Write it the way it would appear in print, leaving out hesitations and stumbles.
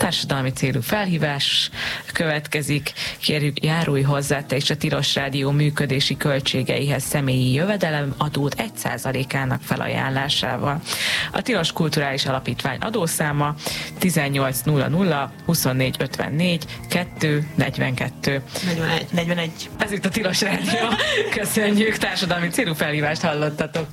társadalmi célú felhívás következik. Kérjük, járulj hozzá te is a Tilos Rádió működési költségeihez személyi jövedelemadót 1%-ának felajánlásával. A Tilos Kulturális Alapítvány adószáma 1800 24 54 2 42. 41. Ez itt a Tilos Rádió. Köszönjük, társadalmi célú felhívást hallottatok.